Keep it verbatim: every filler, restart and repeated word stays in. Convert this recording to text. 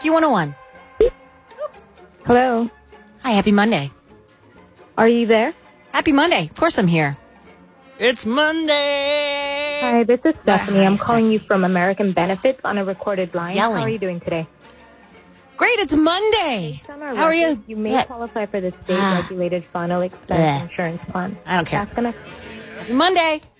Q one oh one. Hello. Hi, happy Monday. Are you there? Happy Monday. Of course I'm here. It's Monday. Hi, this is Stephanie. Hi, I'm calling Stephanie. you from American Benefits on a recorded line. Yelling. How are you doing today? Great, it's Monday. Based on our How are you? records, You may Yeah. qualify for the Ah. state-regulated final expense Ugh. insurance plan. I don't care. That's gonna Happy Monday.